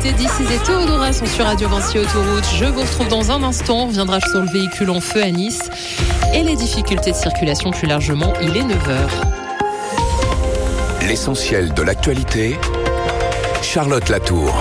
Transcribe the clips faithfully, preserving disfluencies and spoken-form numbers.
C'était This Is It, Théodora sont sur Radio Vinci Autoroute. Je vous retrouve dans un instant. On reviendra sur le véhicule en feu à Nice et les difficultés de circulation plus largement. Il est neuf heures. L'essentiel de l'actualité, Charlotte Latour.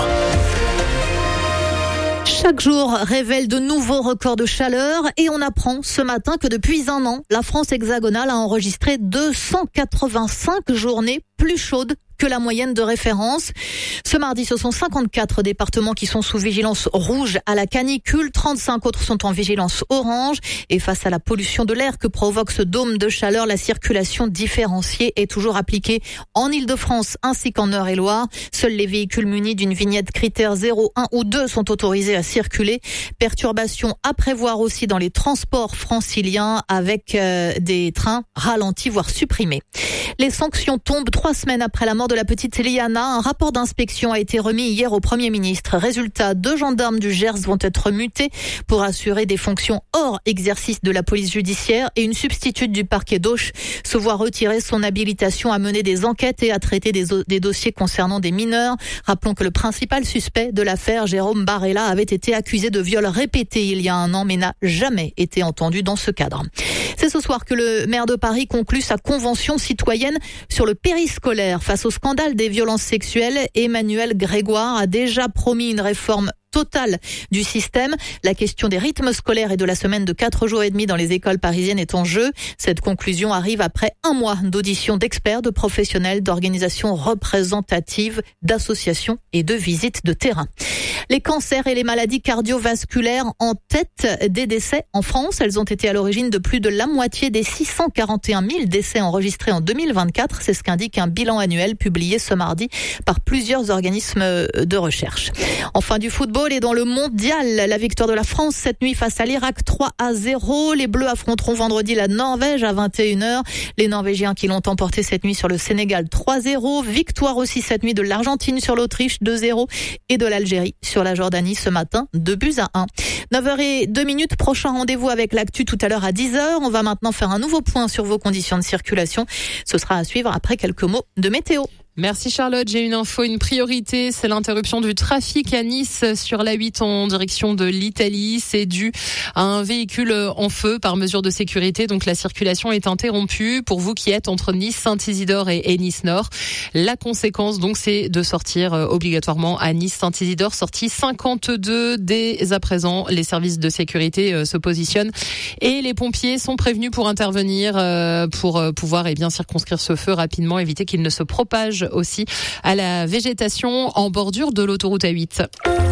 Chaque jour révèle de nouveaux records de chaleur et on apprend ce matin que depuis un an, la France hexagonale a enregistré deux cent quatre-vingt-cinq journées plus chaudes que la moyenne de référence. Ce mardi, ce sont cinquante-quatre départements qui sont sous vigilance rouge à la canicule. trente-cinq autres sont en vigilance orange. Et face à la pollution de l'air que provoque ce dôme de chaleur, la circulation différenciée est toujours appliquée en Île-de-France ainsi qu'en Eure-et-Loire. Seuls les véhicules munis d'une vignette critère zéro, un ou deux sont autorisés à circuler. Perturbations à prévoir aussi dans les transports franciliens avec euh, des trains ralentis voire supprimés. Les sanctions tombent trois semaines après la mort de la petite Liana. Un rapport d'inspection a été remis hier au Premier ministre. Résultat, deux gendarmes du Gers vont être mutés pour assurer des fonctions hors exercice de la police judiciaire et une substitute du parquet d'Auch se voit retirer son habilitation à mener des enquêtes et à traiter des, des dossiers concernant des mineurs. Rappelons que le principal suspect de l'affaire, Jérôme Barella, avait été accusé de viol répété il y a un an mais n'a jamais été entendu dans ce cadre. C'est ce soir que le maire de Paris conclut sa convention citoyenne sur le périscolaire. Face au scandale des violences sexuelles, Emmanuel Grégoire a déjà promis une réforme totale du système. La question des rythmes scolaires et de la semaine de quatre jours et demi dans les écoles parisiennes est en jeu. Cette conclusion arrive après un mois d'auditions d'experts, de professionnels, d'organisations représentatives, d'associations et de visites de terrain. Les cancers et les maladies cardiovasculaires en tête des décès en France. Elles ont été à l'origine de plus de la moitié des six cent quarante et un mille décès enregistrés en deux mille vingt-quatre. C'est ce qu'indique un bilan annuel publié ce mardi par plusieurs organismes de recherche. Enfin, du football et dans le mondial, la victoire de la France cette nuit face à l'Irak trois à zéro. Les Bleus affronteront vendredi la Norvège à vingt et une heures. Les Norvégiens qui l'ont emporté cette nuit sur le Sénégal trois zéro. Victoire aussi cette nuit de l'Argentine sur l'Autriche deux zéro et de l'Algérie sur la Jordanie ce matin, deux buts à un. neuf heures zéro deux minutes, prochain rendez-vous avec l'actu tout à l'heure à dix heures. On va maintenant faire un nouveau point sur vos conditions de circulation. Ce sera à suivre après quelques mots de météo. Merci Charlotte, j'ai une info, une priorité, c'est l'interruption du trafic à Nice sur l'A huit en direction de l'Italie. C'est dû à un véhicule en feu par mesure de sécurité, donc la circulation est interrompue pour vous qui êtes entre Nice, Saint-Isidore et, et Nice-Nord. La conséquence donc c'est de sortir obligatoirement à Nice-Saint-Isidore, sortie cinquante-deux. Dès à présent, les services de sécurité se positionnent et les pompiers sont prévenus pour intervenir, pour pouvoir eh bien circonscrire ce feu rapidement, éviter qu'il ne se propage aussi à la végétation en bordure de l'autoroute A huit.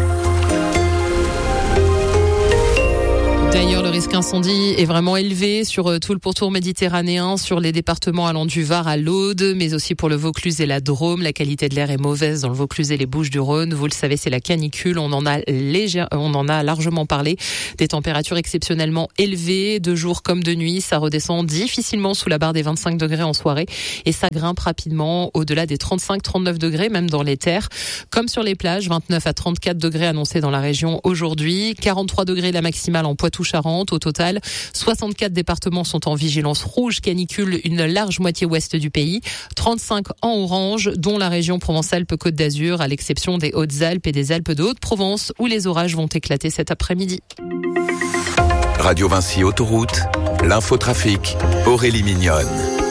D'ailleurs, le risque incendie est vraiment élevé sur tout le pourtour méditerranéen, sur les départements allant du Var à l'Aude, mais aussi pour le Vaucluse et la Drôme. La qualité de l'air est mauvaise dans le Vaucluse et les Bouches-du-Rhône. Vous le savez, c'est la canicule. On en a léger, on en a largement parlé. Des températures exceptionnellement élevées, de jour comme de nuit. Ça redescend difficilement sous la barre des vingt-cinq degrés en soirée et ça grimpe rapidement au-delà des trente-cinq trente-neuf degrés, même dans les terres. Comme sur les plages, vingt-neuf à trente-quatre degrés annoncés dans la région aujourd'hui. quarante-trois degrés la maximale en Poitou-Charentes. Au total, soixante-quatre départements sont en vigilance rouge canicule, une large moitié ouest du pays. trente-cinq en orange, dont la région Provence-Alpes-Côte d'Azur, à l'exception des Hautes-Alpes et des Alpes de Haute-Provence, où les orages vont éclater cet après-midi. Radio Vinci Autoroute, l'infotrafic, Aurélie Mignonne.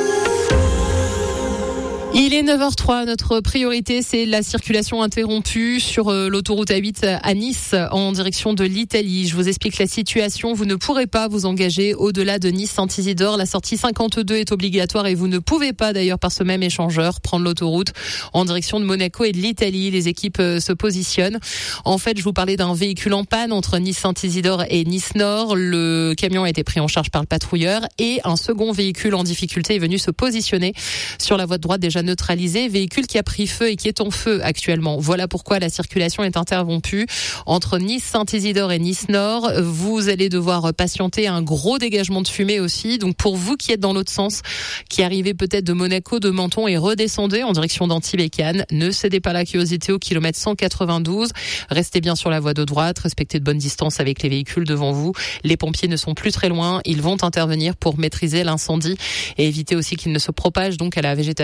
Il est neuf heures zéro trois, notre priorité c'est la circulation interrompue sur l'autoroute A huit à Nice en direction de l'Italie. Je vous explique la situation, vous ne pourrez pas vous engager au-delà de Nice-Saint-Isidore. La sortie cinquante-deux est obligatoire et vous ne pouvez pas d'ailleurs par ce même échangeur prendre l'autoroute en direction de Monaco et de l'Italie. Les équipes se positionnent. En fait, je vous parlais d'un véhicule en panne entre Nice-Saint-Isidore et Nice-Nord. Le camion a été pris en charge par le patrouilleur et un second véhicule en difficulté est venu se positionner sur la voie de droite déjà neutralisé, véhicule qui a pris feu et qui est en feu actuellement. Voilà pourquoi la circulation est interrompue entre Nice-Saint-Isidore et Nice-Nord. Vous allez devoir patienter un gros dégagement de fumée aussi. Donc pour vous qui êtes dans l'autre sens, qui arrivez peut-être de Monaco, de Menton et redescendez en direction d'Antibes et Cannes, ne cédez pas la curiosité au kilomètre cent quatre-vingt-douze. Restez bien sur la voie de droite, respectez de bonnes distances avec les véhicules devant vous. Les pompiers ne sont plus très loin, ils vont intervenir pour maîtriser l'incendie et éviter aussi qu'il ne se propage donc à la végétation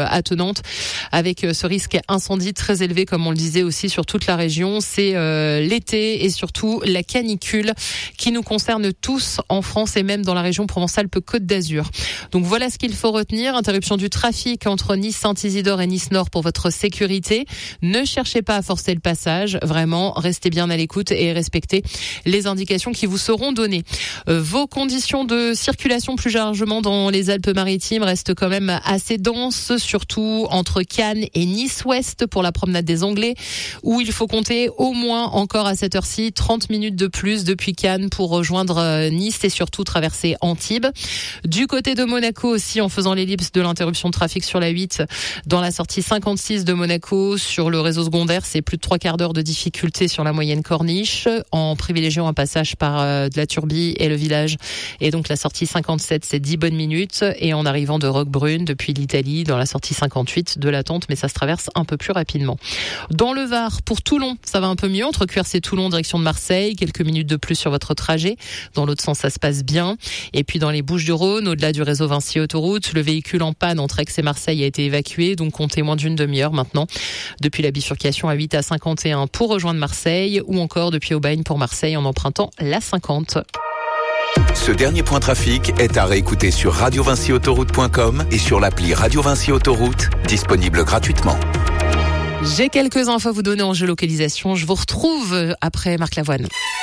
attenante avec ce risque incendie très élevé, comme on le disait aussi sur toute la région. C'est euh, l'été et surtout la canicule qui nous concerne tous en France et même dans la région Provence-Alpes-Côte d'Azur. Donc voilà ce qu'il faut retenir. Interruption du trafic entre Nice, Saint-Isidore et Nice-Nord pour votre sécurité. Ne cherchez pas à forcer le passage. Vraiment, restez bien à l'écoute et respectez les indications qui vous seront données. Euh, vos conditions de circulation plus largement dans les Alpes-Maritimes restent quand même assez denses, surtout entre Cannes et Nice-Ouest pour la promenade des Anglais, où il faut compter au moins encore à cette heure-ci trente minutes de plus depuis Cannes pour rejoindre Nice et surtout traverser Antibes. Du côté de Monaco aussi, en faisant l'ellipse de l'interruption de trafic sur la huit, dans la sortie cinquante-six de Monaco, sur le réseau secondaire, c'est plus de trois quarts d'heure de difficulté sur la moyenne Corniche, en privilégiant un passage par euh, de la Turbie et le village. Et donc la sortie cinquante-sept, c'est dix bonnes minutes. Et en arrivant de Roquebrune, depuis l'Italie, dans la sortie cinquante-huit, de l'attente, mais ça se traverse un peu plus rapidement. Dans le Var, pour Toulon, ça va un peu mieux. Entre Cuers et Toulon, direction de Marseille, quelques minutes de plus sur votre trajet. Dans l'autre sens, ça se passe bien. Et puis dans les Bouches-du-Rhône, au-delà du réseau Vinci Autoroute, le véhicule en panne entre Aix et Marseille a été évacué, donc comptez moins d'une demi-heure maintenant. Depuis la bifurcation à huit à cinquante et un pour rejoindre Marseille, ou encore depuis Aubagne pour Marseille en empruntant la cinquante. Ce dernier point trafic est à réécouter sur radio vinci autoroute point com et sur l'appli Radio Vinci Autoroute, disponible gratuitement. J'ai quelques infos à vous donner en géolocalisation. Je vous retrouve après Marc Lavoine.